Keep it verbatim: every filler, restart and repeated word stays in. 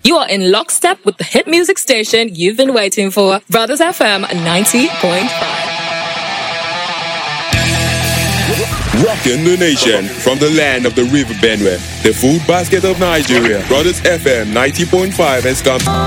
You are in lockstep with the hit music station you've been waiting for, Brothers F M ninety point five. Rocking the nation from the land of the River Benue, the food basket of Nigeria. Brothers F M ninety point five has come.